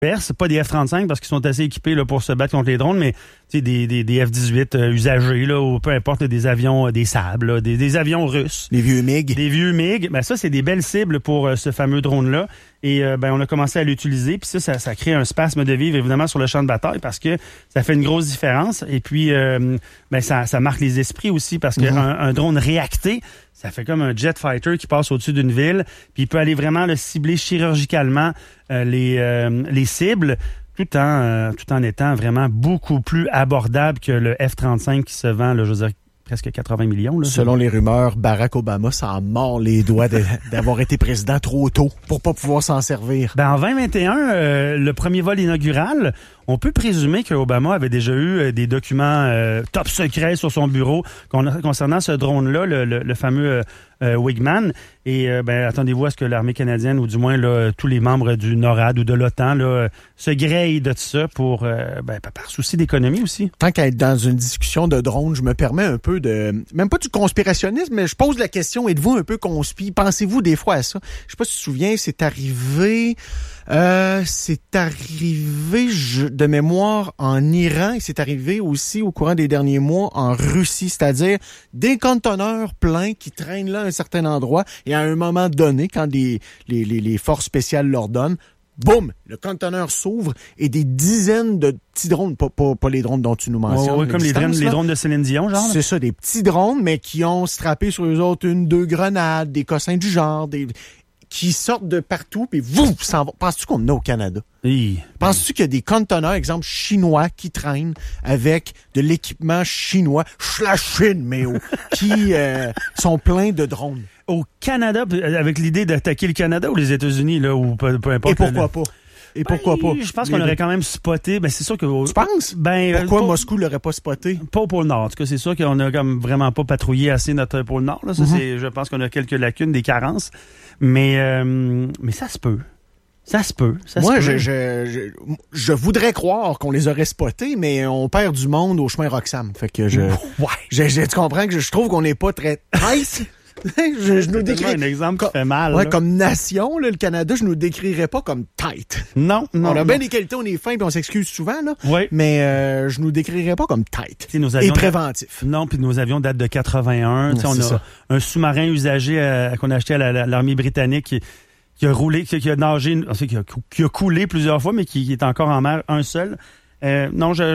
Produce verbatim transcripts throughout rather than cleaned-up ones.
C'est pas des F trente-cinq parce qu'ils sont assez équipés là, pour se battre contre les drones, mais des, des, des F dix-huit euh, usagés, là, ou peu importe, là, des avions, euh, des Saab, là, des, des avions russes. Les vieux MiG. Des vieux MiG. Ben, ça, c'est des belles cibles pour euh, ce fameux drone-là. Et euh, ben, on a commencé à l'utiliser. Puis ça, ça, ça crée un spasme de vivre, évidemment, sur le champ de bataille parce que ça fait une grosse différence. Et puis, euh, ben, ça, ça marque les esprits aussi parce qu'un mm-hmm. un drone réacté, ça fait comme un jet fighter qui passe au-dessus d'une ville. Puis il peut aller vraiment le cibler chirurgicalement euh, les, euh, les cibles. Tout en, euh, tout en étant vraiment beaucoup plus abordable que le F trente-cinq qui se vend, là, je veux dire, presque quatre-vingts millions. Là, Selon les rumeurs, Barack Obama s'en mord les doigts de, d'avoir été président trop tôt pour pas pouvoir s'en servir. Ben, en vingt vingt et un, euh, le premier vol inaugural, on peut présumer que Obama avait déjà eu euh, des documents euh, top secrets sur son bureau con- concernant ce drone-là, le, le, le fameux euh, euh, Wingman. Et euh, ben, attendez-vous à ce que l'armée canadienne, ou du moins là, tous les membres du NORAD ou de l'OTAN, là, se grillent de ça pour euh, ben, par souci d'économie aussi. Tant qu'à être dans une discussion de drone, je me permets un peu de... Même pas du conspirationnisme, mais je pose la question, êtes-vous un peu conspi? Pensez-vous des fois à ça? Je sais pas si tu te souviens, c'est arrivé... Euh, c'est arrivé je, de mémoire en Iran et c'est arrivé aussi au courant des derniers mois en Russie, c'est-à-dire des conteneurs pleins qui traînent là à un certain endroit et à un moment donné, quand des, les, les, les forces spéciales leur donnent, boum, le conteneur s'ouvre et des dizaines de petits drones, pas, pas, pas les drones dont tu nous mentionnes. Oh, oui, comme les drones, les drones de Céline Dion, genre? C'est ça, des petits drones, mais qui ont strappé sur eux autres une, deux grenades, des cossins du genre, des... qui sortent de partout, puis vous, s'en va. Penses-tu qu'on en a au Canada? Oui. Penses-tu qu'il y a des conteneurs, exemple, chinois, qui traînent avec de l'équipement chinois, la Chine, mais oh, qui euh, sont pleins de drones? Au Canada, avec l'idée d'attaquer le Canada ou les États-Unis, là, ou peu, peu importe. Et pourquoi le... pas? Et pourquoi ben, pas? Je pense qu'on les aurait quand même spoté. Ben, c'est sûr que. Tu penses? Ben, pourquoi pas, Moscou l'aurait pas spoté? Pas au pôle Nord. En tout cas, c'est sûr qu'on a comme vraiment pas patrouillé assez notre pôle Nord. Là. Ça, mm-hmm. c'est, je pense qu'on a quelques lacunes, des carences. Mais, euh, mais ça se peut. Ça se peut. Ça Moi, se peut. Je, je, je, je voudrais croire qu'on les aurait spotés, mais on perd du monde au chemin Roxham. Fait que je. Ouais. Je, je, tu comprends que je, je trouve qu'on n'est pas très tight. je, je nous décris un exemple comme, qui fait mal. Ouais, là. Comme nation, là, le Canada, je nous décrirais pas comme tight. Non, non. On a non. bien des qualités, on est fin puis on s'excuse souvent, là. Oui. Mais euh, je nous décrirais pas comme tight. Nos avions et préventif. Non, puis nos avions datent de quatre-vingt-un. Ouais, on a ça. Un sous-marin usagé euh, qu'on a acheté à la, la, l'armée britannique qui, qui a roulé, qui, qui a nagé, qui a, qui a coulé plusieurs fois, mais qui, qui est encore en mer, un seul. Euh, non, je,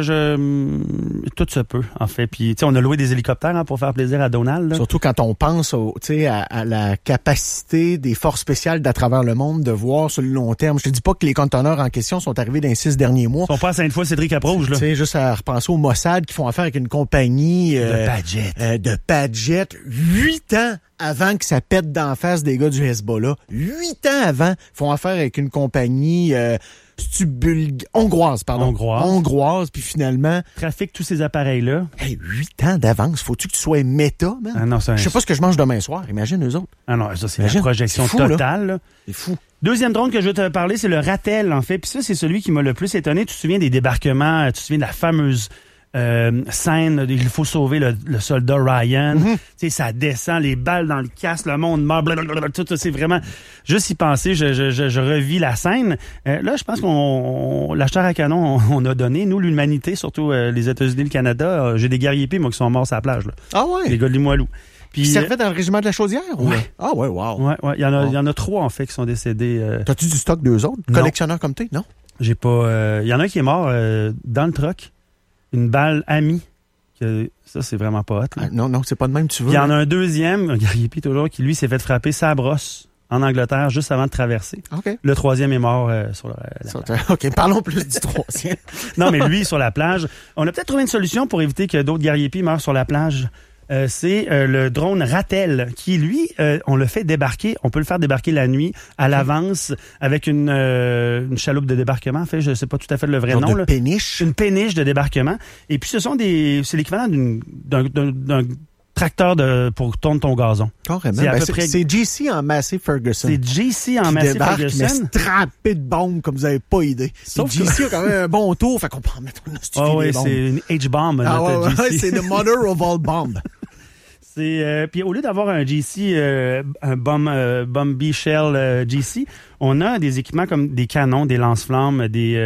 je tout se peut, en fait. Puis, tu sais, on a loué des hélicoptères hein, pour faire plaisir à Donald. Là. Surtout quand on pense au, à, à la capacité des forces spéciales d'à travers le monde de voir sur le long terme. Je te dis pas que les conteneurs en question sont arrivés dans les six derniers mois. Ils sont pas à Sainte-Foy, Cédric Aprouge, là. Tu sais, juste à repenser au Mossad qui font affaire avec une compagnie euh, de Padjet. Euh, de Padjet. Huit ans avant que ça pète d'en face des gars du Hezbollah. Huit ans avant, font affaire avec une compagnie... Euh, Stubulg... hongroise, pardon. Hongroise. Hongroise, puis finalement... Trafique tous ces appareils-là. Hey, huit ans d'avance. Faut-tu que tu sois méta, man? Ah non, c'est un... Je sais pas ce que je mange demain soir. Imagine eux autres. Ah non, ça, c'est Imagine. la projection c'est fou, totale. Là. C'est fou. Deuxième drone que je vais te parler, c'est le Ratel, en fait. Puis ça, c'est celui qui m'a le plus étonné. Tu te souviens des débarquements, tu te souviens de la fameuse... Euh, scène, il faut sauver le, le soldat Ryan. Mm-hmm. Tu sais, ça descend, les balles dans le casque, le monde meurt, blablabla, tout ça, c'est vraiment... Juste y penser, je, je, je, je revis la scène. Euh, là, je pense qu'on... On, la chair à canon, on, on a donné, nous, l'humanité, surtout euh, les États-Unis, le Canada. Euh, j'ai des guerriers pis moi, qui sont morts sur la plage. Là. Ah ouais? Les gars de Limoilou. Puis, Ils servaient dans le régiment de la Chaudière? Ouais. ouais. Ah ouais, wow. Ouais, ouais. Il y en a, oh. il y en a trois, en fait, qui sont décédés. Euh... T'as-tu du stock d'eux autres? Collectionneurs comme t'es? Non? J'ai pas... Euh... Il y en a un qui est mort euh, dans le truck. Une balle amie. Que ça, c'est vraiment pas hot. Ah, non, non, c'est pas de même, tu veux. Il y en a un deuxième, un guerrier toujours, qui lui s'est fait frapper sa brosse en Angleterre juste avant de traverser. Okay. Le troisième est mort euh, sur la, la ça, plage. OK, parlons plus du troisième. Non, mais lui, sur la plage. On a peut-être trouvé une solution pour éviter que d'autres guerriers pis meurent sur la plage. Euh, c'est euh, le drone Ratel qui, lui, euh, on le fait débarquer. On peut le faire débarquer la nuit à l'avance avec une, euh, une chaloupe de débarquement. En fait, je sais pas tout à fait le vrai genre nom. De là. péniche. Une péniche de débarquement. Et puis, ce sont des... C'est l'équivalent d'une, d'un, d'un, d'un tracteur de, pour tourner ton gazon. Carrément. C'est, à ben, peu c'est, près... c'est J C en Massey Ferguson. C'est J C en qui Massey débarque, Ferguson. mais strappé de bombes comme vous avez pas idée. Sauf J C que... a quand même un bon tour, fait qu'on peut en mettre une Ah oh, oui, c'est une H-bomb. Ah ouais, ouais, c'est the mother of all bombs. C'est euh, puis au lieu d'avoir un G C, euh, un bomb, euh, Bomb Shell euh, G C, on a des équipements comme des canons, des lance-flammes, des